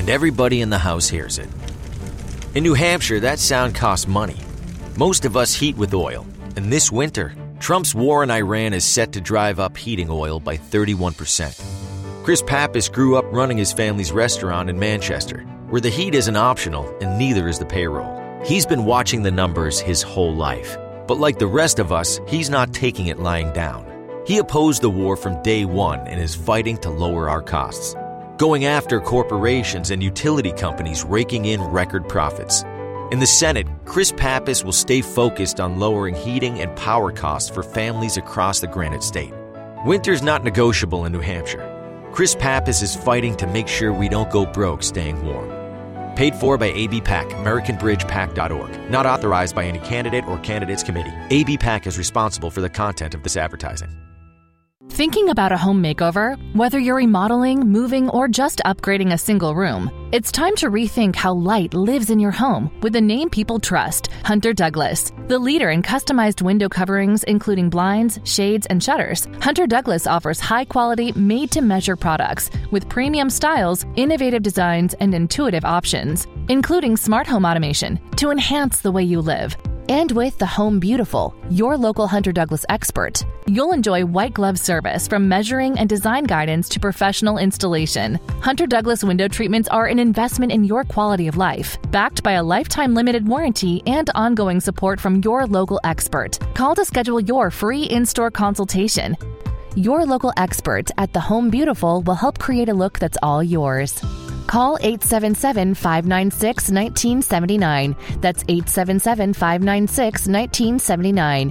and everybody in the house hears it. In New Hampshire, that sound costs money. Most of us heat with oil, and this winter, Trump's war in Iran is set to drive up heating oil by 31%. Chris Pappas grew up running his family's restaurant in Manchester, where the heat isn't optional and neither is the payroll. He's been watching the numbers his whole life. But like the rest of us, he's not taking it lying down. He opposed the war from day one and is fighting to lower our costs, going after corporations and utility companies raking in record profits. In the Senate, Chris Pappas will stay focused on lowering heating and power costs for families across the Granite State. Winter's not negotiable in New Hampshire. Chris Pappas is fighting to make sure we don't go broke staying warm. Paid for by AB PAC, AmericanBridgePAC.org. Not authorized by any candidate or candidates committee. AB PAC is responsible for the content of this advertising. Thinking about a home makeover? Whether you're remodeling, moving, or just upgrading a single room, it's time to rethink how light lives in your home with the name people trust, Hunter Douglas. The leader in customized window coverings, including blinds, shades, and shutters, Hunter Douglas offers high-quality, made-to-measure products with premium styles, innovative designs, and intuitive options, including smart home automation to enhance the way you live. And with the Home Beautiful, your local Hunter Douglas expert, you'll enjoy white glove service from measuring and design guidance to professional installation. Hunter Douglas window treatments are an investment in your quality of life, backed by a lifetime limited warranty and ongoing support from your local expert. Call to schedule your free in-store consultation. Your local expert at the Home Beautiful will help create a look that's all yours. Call 877-596-1979. That's 877-596-1979.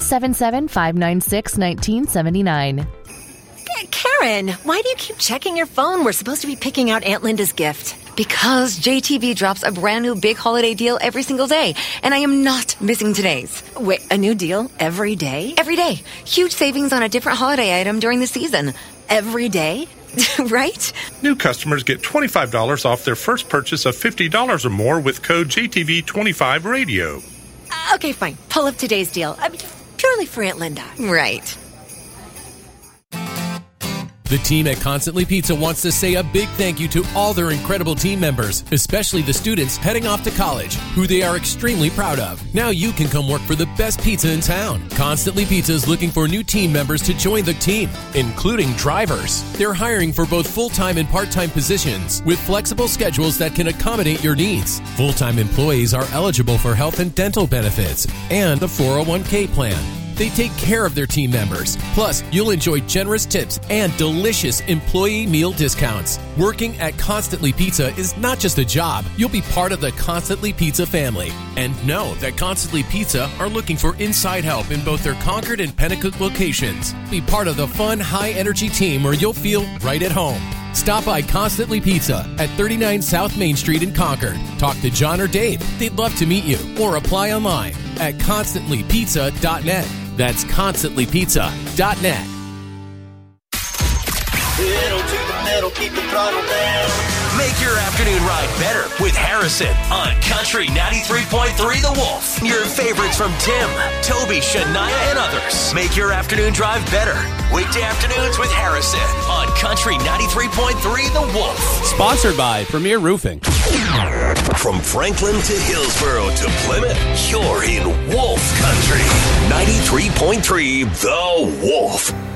877-596-1979. Karen, why do you keep checking your phone? We're supposed to be picking out Aunt Linda's gift. Because JTV drops a brand new big holiday deal every single day, and I am not missing today's. Wait, a new deal every day? Every day. Huge savings on a different holiday item during the season. Every day? Right? New customers get $25 off their first purchase of $50 or more with code JTV25Radio. Okay, fine. Pull up today's deal. I mean, purely for Aunt Linda. Right. The team at Constantly Pizza wants to say a big thank you to all their incredible team members, especially the students heading off to college, who they are extremely proud of. Now you can come work for the best pizza in town. Constantly Pizza is looking for new team members to join the team, including drivers. They're hiring for both full-time and part-time positions with flexible schedules that can accommodate your needs. Full-time employees are eligible for health and dental benefits and the 401k plan. They take care of their team members. Plus, you'll enjoy generous tips and delicious employee meal discounts. Working at Constantly Pizza is not just a job. You'll be part of the Constantly Pizza family. And know that Constantly Pizza are looking for inside help in both their Concord and Pennacook locations. Be part of the fun, high-energy team where you'll feel right at home. Stop by Constantly Pizza at 39 South Main Street in Concord. Talk to John or Dave. They'd love to meet you. Or apply online at constantlypizza.net. That's constantlypizza.net. Pedal to the metal, keep the throttle down. Make your afternoon ride better with Harrison on Country 93.3 The Wolf. Your favorites from Tim, Toby, Shania, and others. Make your afternoon drive better. Weekday afternoons with Harrison on Country 93.3 The Wolf. Sponsored by Premier Roofing. From Franklin to Hillsborough to Plymouth, you're in Wolf Country. 93.3 The Wolf.